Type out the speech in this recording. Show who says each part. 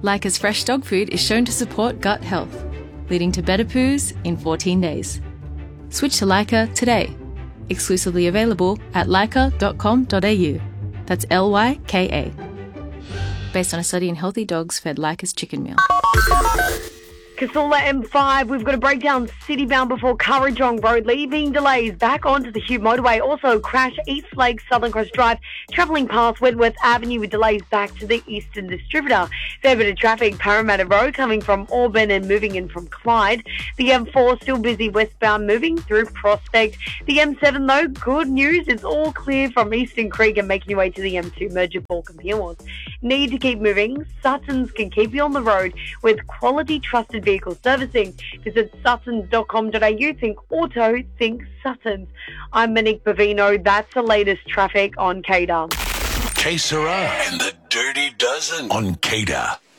Speaker 1: Leica's fresh dog food is shown to support gut health, leading to better poos in 14 days. Switch to Leica today. Exclusively available at leica.com.au. That's Lyka. Based on a study in healthy dogs fed Leica's chicken meal.
Speaker 2: Casula M5, we've got a breakdown citybound before Currajong Road, leaving delays back onto the Hube Motorway. Also, crash East Lakes, Southern Cross Drive, travelling past Wentworth Avenue with delays back to the Eastern Distributor. Fair bit of traffic, Parramatta Road coming from Auburn and moving in from Clyde. The M4 still busy westbound moving through Prospect. The M7 though, good news, it's all clear from Eastern Creek and making your way to the M2 merger Port Campilos. Need to keep moving. Suttons can keep you on the road with quality trusted vehicle servicing. Visit suttons.com.au. Think auto, think Suttons. I'm Monique Bavino. That's the latest traffic on CADA.
Speaker 3: K Sarah and the Dirty Dozen on CADA.